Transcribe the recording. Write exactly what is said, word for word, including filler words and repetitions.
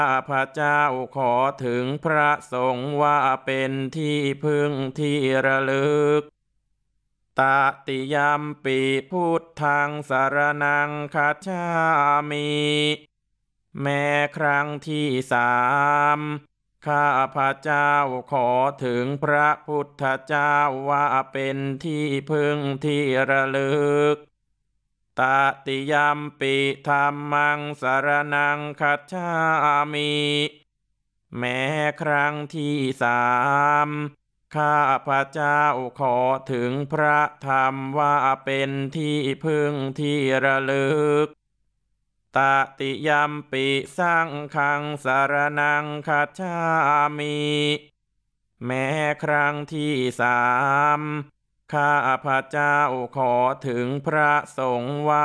ข้าพเจ้าขอถึงพระสงฆ์ว่าเป็นที่พึ่งที่ระลึกตติยัมปิพุทธังสรณังคัจฉามิแม้ครั้งที่สามข้าพเจ้าขอถึงพระพุทธเจ้าว่าเป็นที่พึ่งที่ระลึกตติยัมปิธัมมังสรณังคัจฉามิแม้ครั้งที่สามข้าพเจ้าขอถึงพระธรรมว่าเป็นที่พึ่งที่ระลึกตติยัมปิสังฆังสรณังคัจฉามิแม้ครั้งที่สามข้าพเจ้าขอถึงพระสงฆ์ว่า